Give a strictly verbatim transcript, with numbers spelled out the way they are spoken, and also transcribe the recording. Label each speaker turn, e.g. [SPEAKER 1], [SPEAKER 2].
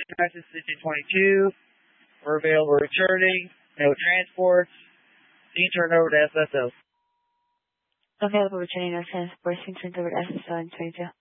[SPEAKER 1] Texas City twenty-two. We're available returning. No transports. You can turn over to S S O.
[SPEAKER 2] Available returning no transports. You can turn over to S S O and twenty-two.